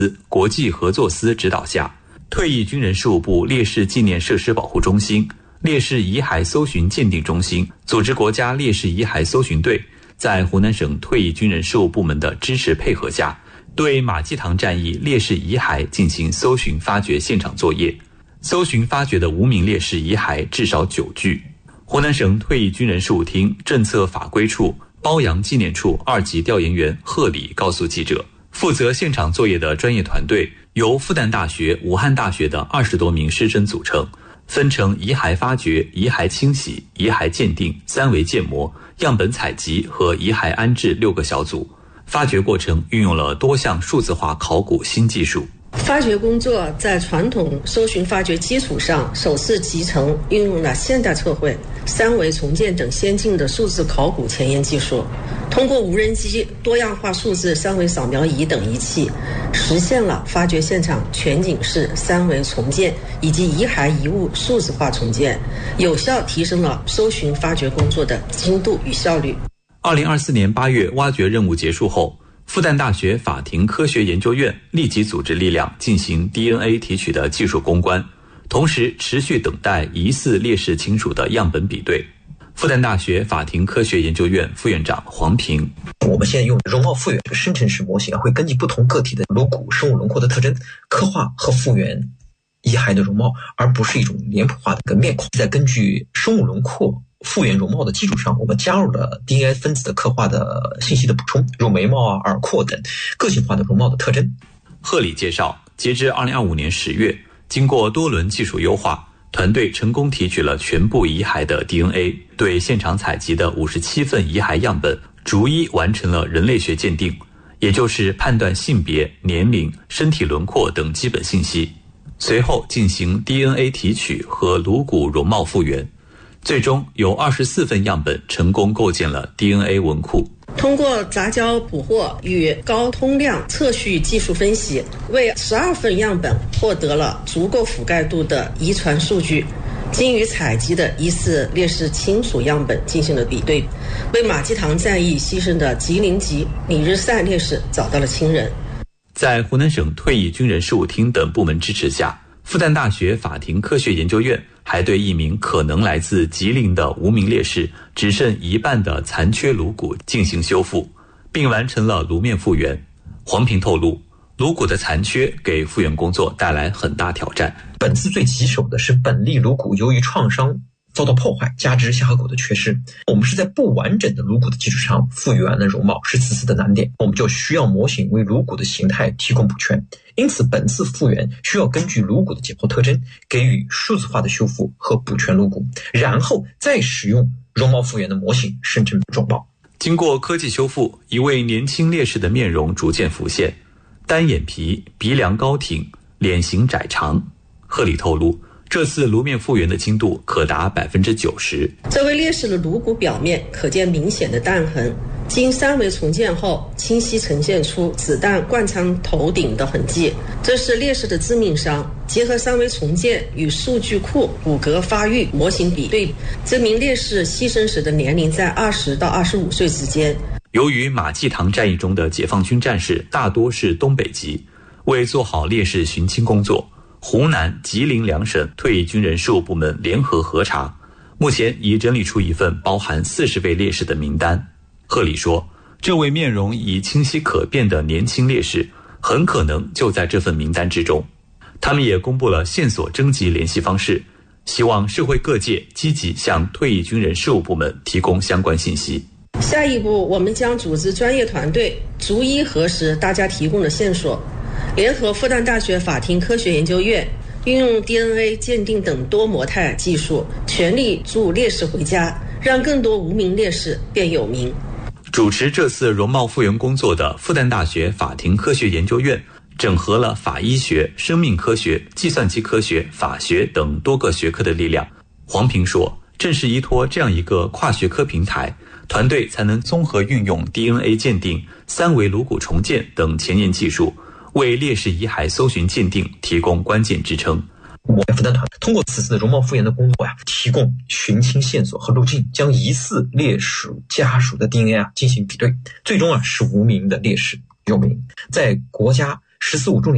国际合作司指导下，退役军人事务部烈士纪念设施保护中心、烈士遗骸搜寻鉴定中心组织国家烈士遗骸搜寻队，在湖南省退役军人事务部门的支持配合下，对马济塘战役烈士遗骸进行搜寻发掘现场作业。搜寻发掘的无名烈士遗骸至少9具。湖南省退役军人事务厅政策法规处褒扬纪念处2级调研员贺礼告诉记者，负责现场作业的专业团队由复旦大学、武汉大学的20多名师生组成，分成遗骸发掘、遗骸清洗、遗骸鉴定、3维建模、样本采集和遗骸安置6个小组。发掘过程运用了多项数字化考古新技术。 发掘工作在传统搜寻发掘基础上，首次集成运用了现代测绘、3维重建等先进的数字考古前沿技术，通过无人机、多样化数字3维扫描仪等仪器，实现了发掘现场全景式3维重建以及遗骸遗物数字化重建，有效提升了搜寻发掘工作的精度与效率。 2024年8月挖掘任务结束后，复旦大学法庭科学研究院立即组织力量进行 DNA 提取的技术攻关，同时持续等待疑似烈士亲属的样本比对。复旦大学法庭科学研究院副院长黄平， 我们现在用容貌复原这个生成式模型会根据不同个体的颅骨生物轮廓的特征，刻画和复原遗骸的容貌，而不是一种脸谱化的一个面孔。再根据生物轮廓复原容貌的基础上，我们加入了 DNA 分子的刻画的信息的补充，如眉毛、耳廓等个性化的容貌的特征。 贺礼介绍，截至2025年10月，经过多轮技术优化，团队成功提取了全部遗骸的 DNA， 对现场采集的57份遗骸样本逐一完成了人类学鉴定，也就是判断性别、年龄、身体轮廓等基本信息，随后进行 DNA 提取和颅骨容貌复原。最终有24份样本成功构建了 DNA 文库。 通过杂交捕获与高通量测序技术分析，为12份样本获得了足够覆盖度的遗传数据，经与采集的疑似烈士亲属样本进行了比对，为马济塘战役牺牲的吉林籍李日善烈士找到了亲人。 在湖南省退役军人事务厅等部门支持下，复旦大学法庭科学研究院还对一名可能来自吉林的无名烈士只剩一半的残缺颅骨进行修复，并完成了颅面复原。黄平透露，颅骨的残缺给复原工作带来很大挑战。 本次最棘手的是本例颅骨由于创伤遭到破坏，加之下颌骨的缺失，我们是在不完整的颅骨的基础上复原了容貌，是此次的难点。我们就需要模型为颅骨的形态提供补全，因此本次复原需要根据颅骨的解剖特征给予数字化的修复和补全颅骨，然后再使用容貌复原的模型生成容貌。 经过科技修复，一位年轻烈士的面容逐渐浮现，单眼皮，鼻梁高挺，脸型窄长。贺礼透露，这次颅面复原的精度可达90%。 这位烈士的颅骨表面可见明显的弹痕，经3维重建后，清晰呈现出子弹贯穿头顶的痕迹，这是烈士的致命伤。结合3维重建与数据库骨骼发育模型比对，证明烈士牺牲时的年龄在20到25岁之间。 由于马济塘战役中的解放军战士大多是东北籍，为做好烈士寻亲工作，湖南、吉林2省退役军人事务部门联合核查，目前已整理出一份包含40位烈士的名单。贺礼说，这位面容已清晰可辨的年轻烈士很可能就在这份名单之中。他们也公布了线索征集联系方式，希望社会各界积极向退役军人事务部门提供相关信息。 下一步，我们将组织专业团队逐一核实大家提供的线索，联合复旦大学法庭科学研究院，运用 DNA 鉴定等多模态技术，全力助烈士回家，让更多无名烈士变有名。 主持这次容貌复原工作的复旦大学法庭科学研究院整合了法医学、生命科学、计算机科学、法学等多个学科的力量。黄平说，正是依托这样一个跨学科平台，团队才能综合运用 DNA 鉴定、3维颅骨重建等前沿技术，为烈士遗骸搜寻鉴定提供关键支撑。 我们复旦团通过此次的容貌复原的工作提供寻亲线索和路径，将疑似烈士家属的 DNA 进行比对，最终使无名的烈士有名。在国家“十四五”重点